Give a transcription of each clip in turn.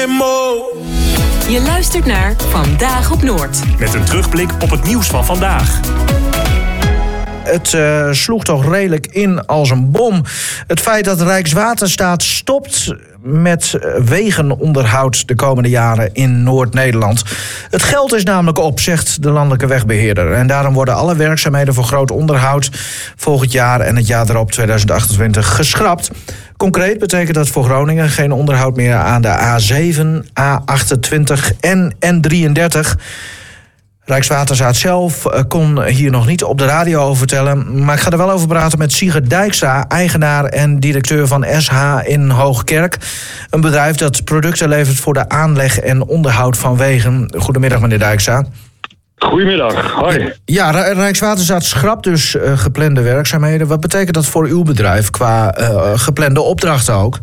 limo. Je luistert naar Vandaag op Noord. Met een terugblik op het nieuws van vandaag. Het sloeg toch redelijk in als een bom. Het feit dat Rijkswaterstaat stopt met wegenonderhoud de komende jaren in Noord-Nederland. Het geld is namelijk op, zegt de landelijke wegbeheerder. En daarom worden alle werkzaamheden voor groot onderhoud volgend jaar en het jaar erop 2028 geschrapt. Concreet betekent dat voor Groningen geen onderhoud meer aan de A7, A28 en N33. Rijkswaterstaat zelf kon hier nog niet op de radio over vertellen. Maar ik ga er wel over praten met Sigert Dijkstra, eigenaar en directeur van SH in Hoogkerk. Een bedrijf dat producten levert voor de aanleg en onderhoud van wegen. Goedemiddag, meneer Dijkstra. Goedemiddag, hoi. Ja, Rijkswaterstaat schrapt dus geplande werkzaamheden. Wat betekent dat voor uw bedrijf qua geplande opdrachten ook?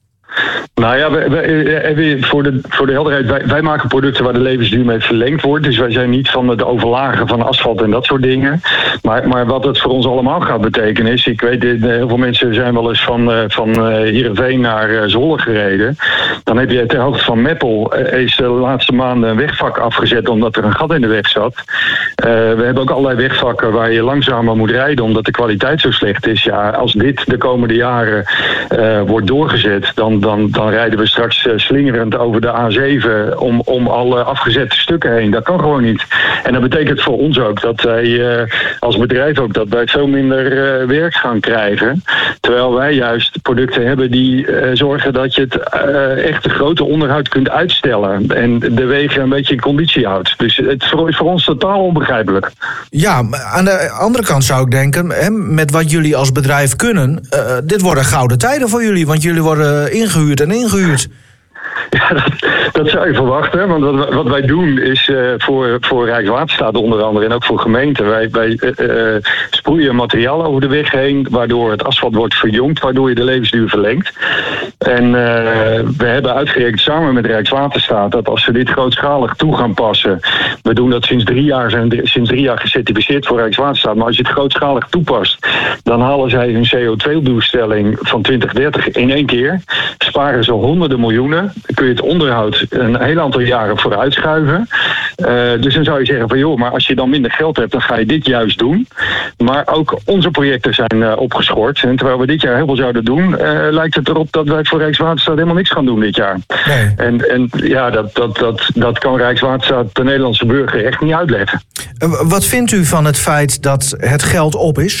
Nou ja, voor de helderheid, wij maken producten waar de levensduur mee verlengd wordt. Dus wij zijn niet van het overlagen van asfalt en dat soort dingen. Maar wat het voor ons allemaal gaat betekenen is, ik weet, heel veel mensen zijn wel eens van Heerenveen naar Zwolle gereden. Dan heb je ter hoogte van Meppel is de laatste maanden een wegvak afgezet omdat er een gat in de weg zat. We hebben ook allerlei wegvakken waar je langzamer moet rijden omdat de kwaliteit zo slecht is. Ja, als dit de komende jaren wordt doorgezet, dan rijden we straks slingerend over de A7 om alle afgezette stukken heen. Dat kan gewoon niet. En dat betekent voor ons ook dat wij als bedrijf ook dat wij veel minder werk gaan krijgen. Terwijl wij juist producten hebben die zorgen dat je het echte grote onderhoud kunt uitstellen. En de wegen een beetje in conditie houdt. Dus het is voor ons totaal onbegrijpelijk. Ja, aan de andere kant zou ik denken, met wat jullie als bedrijf kunnen, dit worden gouden tijden voor jullie, want jullie worden ingehuurd en ingehuurd. Ja, dat zou je verwachten. Want wat wij doen is voor Rijkswaterstaat onder andere en ook voor gemeenten. Wij sproeien materiaal over de weg heen, waardoor het asfalt wordt verjongd, waardoor je de levensduur verlengt. En we hebben uitgerekend samen met Rijkswaterstaat dat als we dit grootschalig toe gaan passen, we doen dat sinds 3 jaar gecertificeerd voor Rijkswaterstaat, maar als je het grootschalig toepast, dan halen zij hun CO2-doelstelling van 2030 in 1 keer. Sparen ze honderden miljoenen. Kun je het onderhoud een heel aantal jaren vooruitschuiven. Dus dan zou je zeggen van joh, maar als je dan minder geld hebt, dan ga je dit juist doen. Maar ook onze projecten zijn opgeschort. En terwijl we dit jaar heel veel zouden doen, lijkt het erop dat wij voor Rijkswaterstaat helemaal niks gaan doen dit jaar. Nee. En ja, dat kan Rijkswaterstaat de Nederlandse burger echt niet uitleggen. Wat vindt u van het feit dat het geld op is?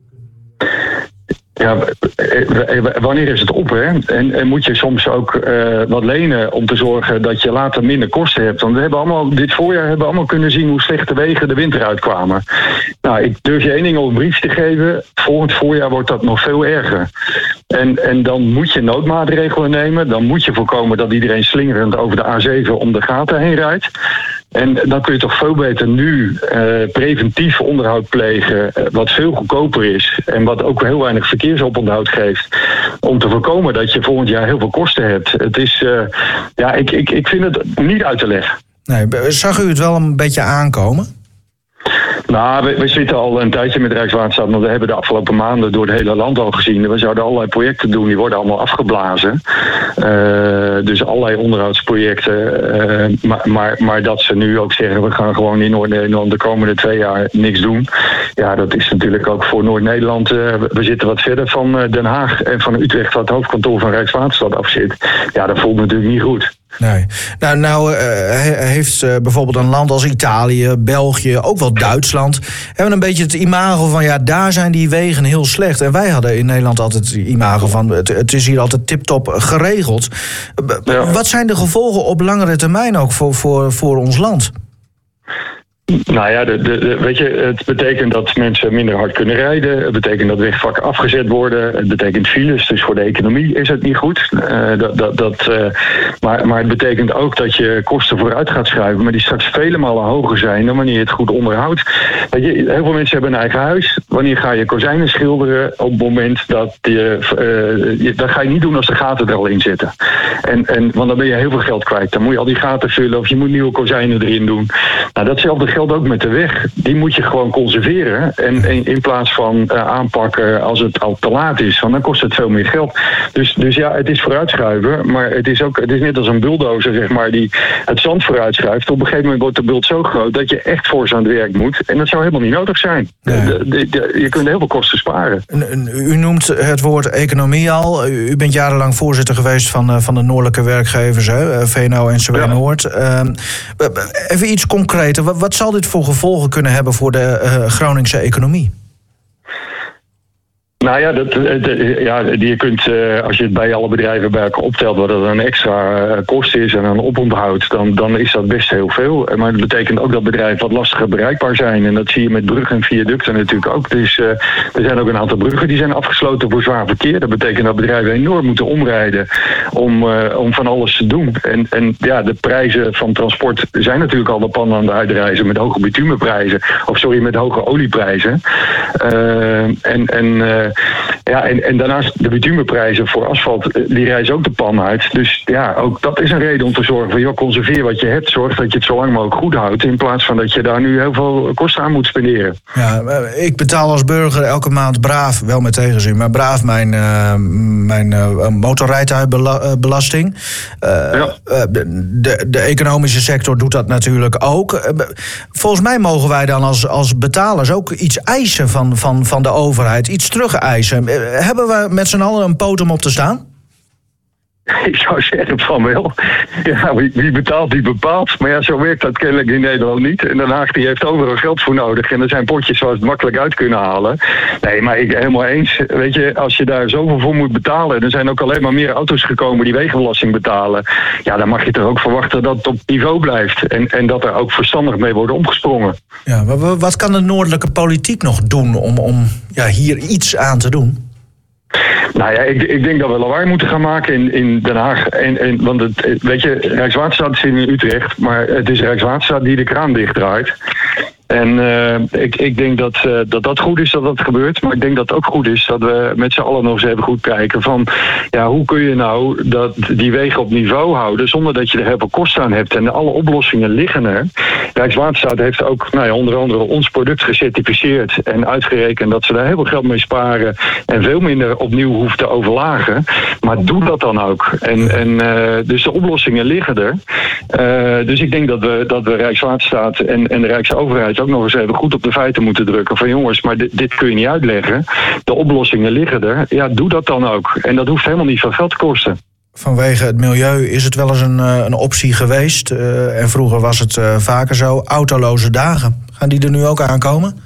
Ja, wanneer is het op, hè? En moet je soms ook wat lenen om te zorgen dat je later minder kosten hebt. Want we hebben dit voorjaar allemaal kunnen zien hoe slecht de wegen de winter uitkwamen. Nou, ik durf je 1 ding op een brief te geven. Volgend voorjaar wordt dat nog veel erger. En dan moet je noodmaatregelen nemen. Dan moet je voorkomen dat iedereen slingerend over de A7 om de gaten heen rijdt. En dan kun je toch veel beter nu preventief onderhoud plegen, wat veel goedkoper is en wat ook heel weinig verkeersoponthoud geeft, om te voorkomen dat je volgend jaar heel veel kosten hebt. Het is, ik vind het niet uit te leggen. Nee, zag u het wel een beetje aankomen? Nou, we zitten al een tijdje met Rijkswaterstaat, want we hebben de afgelopen maanden door het hele land al gezien. We zouden allerlei projecten doen, die worden allemaal afgeblazen. Dus allerlei onderhoudsprojecten. Maar dat ze nu ook zeggen, we gaan gewoon in Noord-Nederland de komende 2 jaar niks doen. Ja, dat is natuurlijk ook voor Noord-Nederland. We zitten wat verder van Den Haag en van Utrecht, waar het hoofdkantoor van Rijkswaterstaat af zit. Ja, dat voelt natuurlijk niet goed. Nee. Nou heeft bijvoorbeeld een land als Italië, België, ook wel Duitsland, hebben een beetje het imago van ja, daar zijn die wegen heel slecht. En wij hadden in Nederland altijd het imago van het is hier altijd tip-top geregeld. Ja. Wat zijn de gevolgen op langere termijn ook voor ons land? Nou ja, weet je, het betekent dat mensen minder hard kunnen rijden. Het betekent dat wegvakken afgezet worden. Het betekent files, dus voor de economie is het niet goed. Maar het betekent ook dat je kosten vooruit gaat schuiven, maar die straks vele malen hoger zijn dan wanneer je het goed onderhoudt. Weet je, heel veel mensen hebben een eigen huis. Wanneer ga je kozijnen schilderen? Op het moment dat dat ga je niet doen als de gaten er al in zitten. Want dan ben je heel veel geld kwijt. Dan moet je al die gaten vullen of je moet nieuwe kozijnen erin doen. Nou, datzelfde geldt ook met de weg. Die moet je gewoon conserveren. En in plaats van aanpakken als het al te laat is. Want dan kost het veel meer geld. Dus ja, het is vooruitschuiven. Maar het is net als een bulldozer, zeg maar, die het zand vooruitschuift. Op een gegeven moment wordt de bult zo groot dat je echt fors aan het werk moet. En dat zou helemaal niet nodig zijn. Nee. Je kunt heel veel kosten sparen. U noemt het woord economie al. U bent jarenlang voorzitter geweest van de noordelijke werkgevers, VNO-NCW Noord. Even iets concreter. Wat zal dit voor gevolgen kunnen hebben voor de Groningse economie? Nou ja, je kunt, als je het bij alle bedrijven bij elkaar optelt, wat dat een extra kost is en een oponthoud, dan is dat best heel veel. Maar dat betekent ook dat bedrijven wat lastiger bereikbaar zijn. En dat zie je met bruggen en viaducten natuurlijk ook. Dus er zijn ook een aantal bruggen die zijn afgesloten voor zwaar verkeer. Dat betekent dat bedrijven enorm moeten omrijden om van alles te doen. En de prijzen van transport zijn natuurlijk al de pan aan de uitreizen met hoge bitumenprijzen. Met hoge olieprijzen. En daarnaast de bitumenprijzen voor asfalt, die reizen ook de pan uit. Dus ja, ook dat is een reden om te zorgen van, conserveer wat je hebt. Zorg dat je het zo lang mogelijk goed houdt. In plaats van dat je daar nu heel veel kosten aan moet spenderen. Ja, ik betaal als burger elke maand braaf, wel met tegenzin, maar braaf mijn motorrijtuigbelasting. De economische sector doet dat natuurlijk ook. Volgens mij mogen wij dan als betalers ook iets eisen van de overheid. Iets terugeisen. Hebben we met z'n allen een poot om op te staan? Ik zou zeggen van wel. Ja, wie betaalt, die bepaalt. Maar ja, zo werkt dat kennelijk in Nederland niet. En Den Haag die heeft overal geld voor nodig. En er zijn potjes waar ze het makkelijk uit kunnen halen. Nee, maar ik helemaal eens. Weet je, als je daar zoveel voor moet betalen. Er zijn ook alleen maar meer auto's gekomen die wegenbelasting betalen. Ja, dan mag je toch ook verwachten dat het op niveau blijft. En dat er ook verstandig mee wordt omgesprongen. Ja, wat kan de noordelijke politiek nog doen om hier iets aan te doen? Nou ja, ik denk dat we lawaai moeten gaan maken in Den Haag. Want Rijkswaterstaat zit in Utrecht, maar het is Rijkswaterstaat die de kraan dichtdraait. En ik denk dat goed is dat dat gebeurt. Maar ik denk dat het ook goed is dat we met z'n allen nog eens even goed kijken van, hoe kun je nou die wegen op niveau houden zonder dat je er heel veel kosten aan hebt. En alle oplossingen liggen er. Rijkswaterstaat heeft ook onder andere ons product gecertificeerd en uitgerekend dat ze daar heel veel geld mee sparen en veel minder opnieuw hoeven te overlagen. Maar doe dat dan ook. Dus de oplossingen liggen er. Dus ik denk dat we Rijkswaterstaat en de Rijksoverheid ook nog eens even goed op de feiten moeten drukken. Van jongens, maar dit kun je niet uitleggen. De oplossingen liggen er. Ja, doe dat dan ook. En dat hoeft helemaal niet veel geld te kosten. Vanwege het milieu is het wel eens een optie geweest. En vroeger was het vaker zo. Autoloze dagen. Gaan die er nu ook aankomen?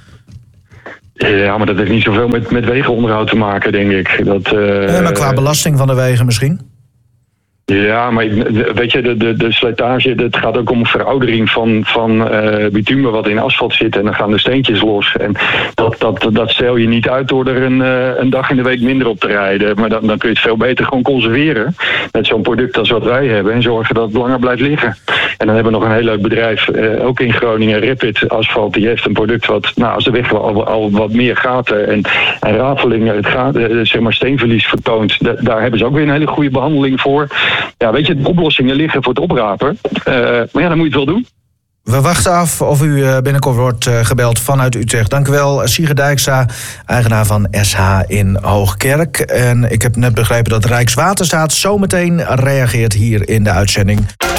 Ja, maar dat heeft niet zoveel met wegenonderhoud te maken, denk ik. Maar qua belasting van de wegen misschien? Ja, maar weet je, de slijtage, het gaat ook om veroudering van bitumen wat in asfalt zit. En dan gaan de steentjes los. En dat stel je niet uit door er een dag in de week minder op te rijden. Maar dan kun je het veel beter gewoon conserveren met zo'n product als wat wij hebben. En zorgen dat het langer blijft liggen. En dan hebben we nog een heel leuk bedrijf, ook in Groningen, Rapid Asfalt. Die heeft een product wat, als de weg al wat meer gaten en rafelingen, steenverlies vertoont. Daar hebben ze ook weer een hele goede behandeling voor. Ja, weet je, de oplossingen liggen voor het oprapen. Maar dan moet je het wel doen. We wachten af of u binnenkort wordt gebeld vanuit Utrecht. Dank u wel, Sigrid Dijkstra, eigenaar van SH in Hoogkerk. En ik heb net begrepen dat Rijkswaterstaat zometeen reageert hier in de uitzending.